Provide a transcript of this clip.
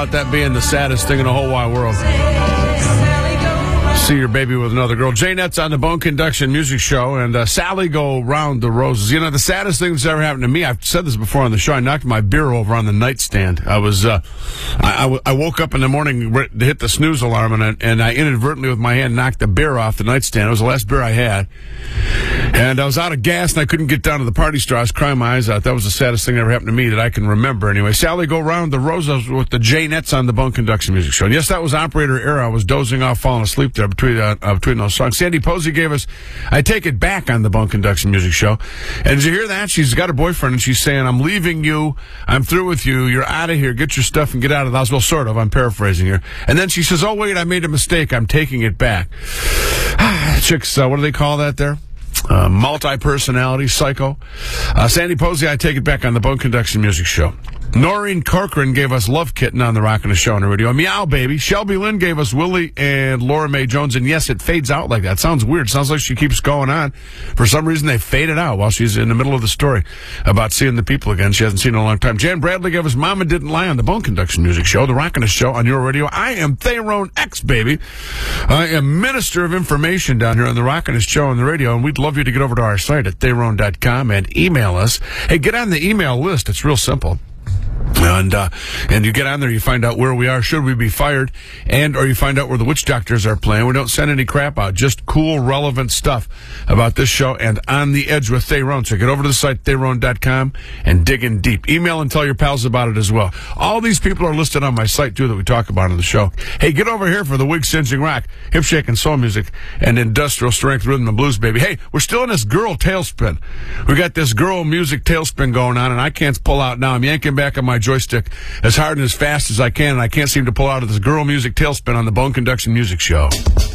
about that being the saddest thing in the whole wide world. See your baby with another girl. Janette's on the Bone Conduction Music Show, and Sally Go Round the Roses. You know, the saddest thing that's ever happened to me, I've said this before on the show, I knocked my beer over on the nightstand. I woke up in the morning to hit the snooze alarm, and I inadvertently with my hand knocked the beer off the nightstand. It was the last beer I had. And I was out of gas, and I couldn't get down to the party straw. I was crying my eyes out. That was the saddest thing that ever happened to me that I can remember. Anyway, Sally Go Round the Roses with the Janettes on the Bone Conduction Music Show. And yes, that was operator error. I was dozing off, falling asleep there between those songs. Sandy Posey gave us I Take It Back on the Bone Conduction Music Show. And did you hear that? She's got a boyfriend, and she's saying, I'm leaving you. I'm through with you. You're out of here. Get your stuff and get out of the house. Well, sort of. I'm paraphrasing here. And then she says, oh, wait, I made a mistake. I'm taking it back. Chicks, what do they call that there? Multi-personality, psycho. Sandy Posey, I Take It Back on the Bone Conduction Music Show. Noreen Corcoran gave us Love Kitten on the Rockin' the Show on the radio. Meow Baby. Shelby Lynn gave us Willie and Laura Mae Jones. And yes, it fades out like that. Sounds weird. Sounds like she keeps going on. For some reason, they fade it out while she's in the middle of the story about seeing the people again. She hasn't seen in a long time. Jan Bradley gave us Mama Didn't Lie on the Bone Conduction Music Show. The Rockin' the Show on your radio. I am Tyrone X, baby. I am Minister of Information down here on the Rockin' the Show on the radio. And we'd love you to get over to our site at Tyrone.com and email us. Hey, get on the email list. It's real simple. And you get on there, you find out where we are, should we be fired, or you find out where the witch doctors are playing. We don't send any crap out, just cool, relevant stuff about this show and On the Edge with Tyrone. So get over to the site, Tyrone.com, and dig in deep. Email and tell your pals about it as well. All these people are listed on my site, too, that we talk about on the show. Hey, get over here for the wig-cinching rock, hip-shaking soul music, and industrial strength rhythm and blues, baby. Hey, we're still in this girl tailspin. We got this girl music tailspin going on, and I can't pull out now. I'm yanking back on my joystick as hard and as fast as I can, and I can't seem to pull out of this girl music tailspin on the Bone Conduction Music Show.